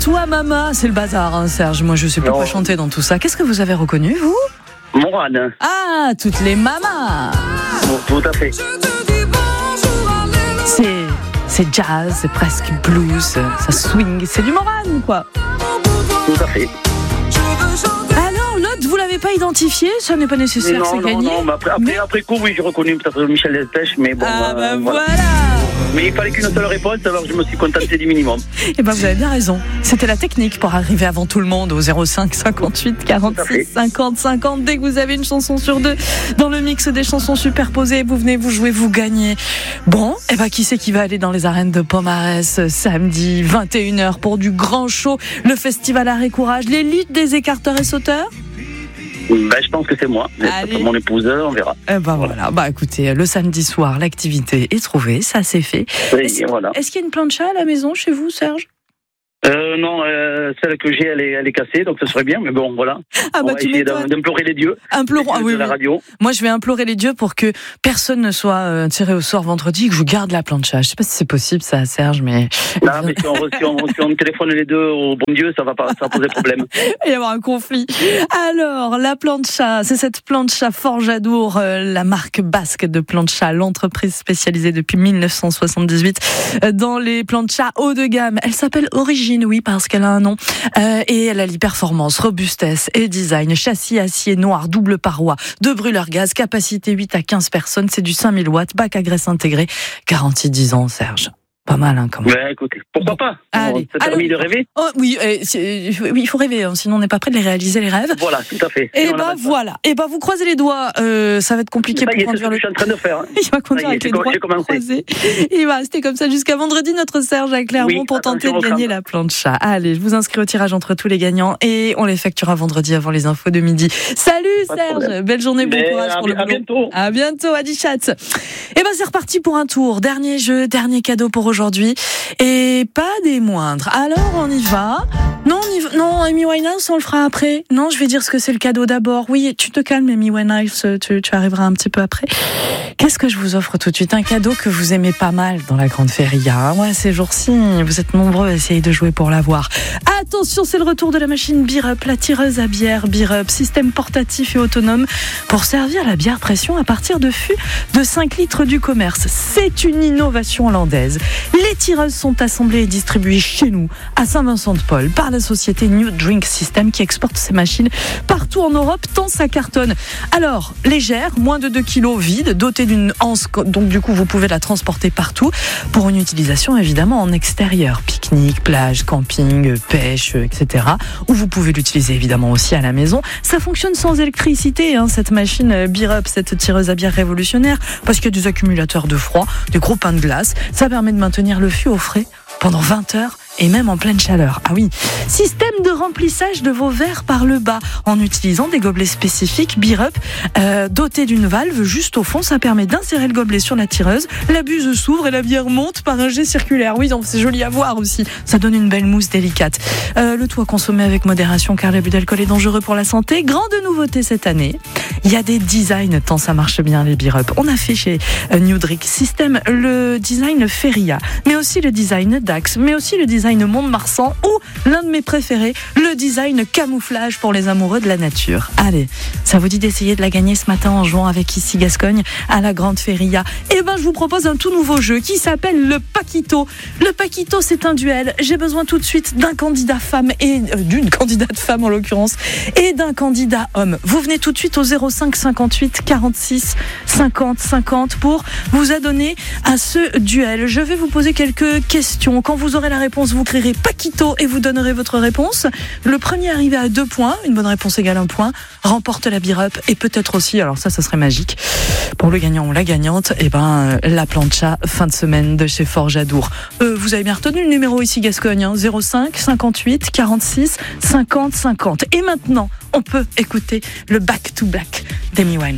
toi Mama, c'est le bazar, hein, Serge. Moi, je sais plus quoi chanter dans tout ça. Qu'est-ce que vous avez reconnu, vous ? Morane. Ah, toutes les mamas. Bon, tout à fait. C'est jazz, c'est presque blues, ça swing, c'est du Morane, quoi. Tout à fait. Alors, l'autre, vous l'avez pas identifié, ça n'est pas nécessaire, c'est gagné. Non, après coup, oui, j'ai reconnu peut-être Michel Delpech, mais bon. Voilà. Mais il fallait qu'une seule réponse, alors je me suis contenté du minimum. Eh ben, vous avez bien raison. C'était la technique pour arriver avant tout le monde au 05 58 46 50 50. Dès que vous avez une chanson sur deux dans le mix des chansons superposées, vous venez, vous jouez, vous gagnez. Bon, eh ben, qui c'est qui va aller dans les arènes de Pomarès samedi 21h pour du grand show, le festival Art et Courage, les luttes des écarteurs et sauteurs? Je pense que c'est moi. C'est mon épouse, on verra. Voilà. Écoutez, le samedi soir, l'activité est trouvée, ça c'est fait. Est-ce qu'il y a une plancha à la maison chez vous, Serge ? Non, celle que j'ai, elle est cassée, donc ça serait bien, mais bon, voilà. On va essayer d'implorer les dieux. La radio. Moi, je vais implorer les dieux pour que personne ne soit tiré au sort vendredi, que je garde la plancha. Je sais pas si c'est possible, ça, Serge, mais. Non, mais si on téléphone les deux au bon Dieu, ça va poser problème. Il va y avoir un conflit. Alors, la plancha, c'est cette plancha Forjadour, la marque basque de plancha, l'entreprise spécialisée depuis 1978 dans les planchas haut de gamme. Elle s'appelle Origine, oui, parce qu'elle a un nom. Et elle allie performance, robustesse et design. Châssis acier noir, double paroi, 2 brûleurs gaz, capacité 8 à 15 personnes. C'est du 5000 watts, bac à graisse intégré. Garantie 10 ans, Serge. Pas mal, hein, quand même. Écoutez, pourquoi pas ? Allez, ça permis de rêver ? Oui, il faut rêver, hein, sinon on n'est pas prêt de les réaliser, les rêves. Voilà, tout à fait. Voilà. Vous croisez les doigts, ça va être compliqué pour conduire je suis en train de faire. Hein. Il va conduire avec les doigts croisés. Il va rester comme ça jusqu'à vendredi, notre Serge à Clermont, pour tenter de gagner la plancha. Allez, je vous inscris au tirage entre tous les gagnants et on les effectuera vendredi avant les infos de midi. Salut Serge, belle journée, bon courage pour le boulot. À bientôt, Adichat. C'est reparti pour un tour. Dernier jeu, dernier cadeau pour aujourd'hui. Et pas des moindres. Alors, on y va. Non, Amy Winehouse, on le fera après. Non, je vais dire ce que c'est le cadeau d'abord. Oui, tu te calmes, Amy Winehouse, tu arriveras un petit peu après. Qu'est-ce que je vous offre tout de suite ? Un cadeau que vous aimez pas mal dans la Grande Feria. Ouais, ces jours-ci, vous êtes nombreux à essayer de jouer pour l'avoir. Attention, c'est le retour de la machine Beer Up, la tireuse à bière Beer Up, système portatif et autonome pour servir la bière pression à partir de fûts de 5 litres du commerce. C'est une innovation hollandaise. Les tireuses sont assemblées et distribuées chez nous, à Saint-Vincent-de-Paul, par la société New Drink System qui exporte ces machines partout en Europe, tant ça cartonne. Alors, légère, moins de 2 kilos, vide, dotée d'une anse, donc du coup vous pouvez la transporter partout pour une utilisation évidemment en extérieur, pique-nique, plage, camping, pêche, etc. Ou vous pouvez l'utiliser évidemment aussi à la maison. Ça fonctionne sans électricité, hein, cette machine Beer Up, cette tireuse à bière révolutionnaire, parce qu'il y a des accumulateurs de froid, des gros pains de glace. Ça permet de maintenir le fût au frais pendant 20 heures et même en pleine chaleur. Ah oui, système de remplissage de vos verres par le bas en utilisant des gobelets spécifiques Beer Up dotés d'une valve juste au fond. Ça permet d'insérer le gobelet sur la tireuse, la buse s'ouvre et la bière monte par un jet circulaire. Oui, donc c'est joli à voir aussi. Ça donne une belle mousse délicate. Le tout à consommer avec modération car l'abus d'alcool est dangereux pour la santé. Grande nouveauté cette année, il y a des designs tant ça marche bien les Beer Up. On a fait chez New Drink System le design Feria, mais aussi le design Dax, mais aussi le design Mont-de-Marsan ou l'un de mes préférés, le design camouflage pour les amoureux de la nature. Allez, ça vous dit d'essayer de la gagner ce matin en jouant avec Ici Gascogne à la Grande Feria? Je vous propose un tout nouveau jeu qui s'appelle le Paquito. Le Paquito, c'est un duel. J'ai besoin tout de suite d'un candidat femme et d'une candidate femme en l'occurrence et d'un candidat homme. Vous venez tout de suite au 05 58 46 50 50 pour vous adonner à ce duel. Je vais vous poser quelques questions. Quand vous aurez la réponse, vous crierez Paquito et vous donnerez votre réponse. Le premier arrivé à 2 points, une bonne réponse égale 1 point, remporte la Beer Up et peut-être aussi, alors ça serait magique, pour le gagnant ou la gagnante, la plancha fin de semaine de chez Forjadour. Vous avez bien retenu le numéro Ici Gascogne, hein, 05 58 46 50 50. Et maintenant, on peut écouter le Back to Black d'Amy Winehouse.